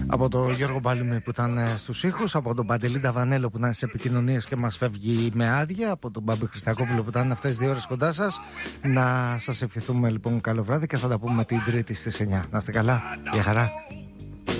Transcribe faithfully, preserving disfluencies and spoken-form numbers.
Από τον Γιώργο Μπάλουμη που ήταν στους ήχους, από τον Παντελή Νταβανέλο που ήταν στις επικοινωνίες και μας φεύγει με άδεια, από τον Μπάμπη Χριστακόπουλο που ήταν αυτές τις δύο ώρες κοντά σας. Να σας ευχηθούμε λοιπόν καλό βράδυ και θα τα πούμε την Τρίτη στις εννιά. Να είστε καλά, για χαρά.